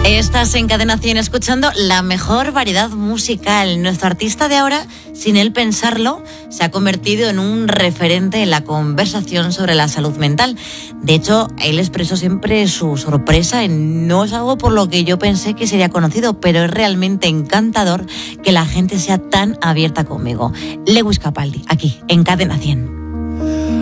Estás en Cadena 100 escuchando la mejor variedad musical. Nuestro artista de ahora, sin él pensarlo, se ha convertido en un referente en la conversación sobre la salud mental. De hecho, él expresó siempre su sorpresa en no es algo por lo que yo pensé que sería conocido, pero es realmente encantador que la gente sea tan abierta conmigo. Lewis Capaldi, aquí, en Cadena 100.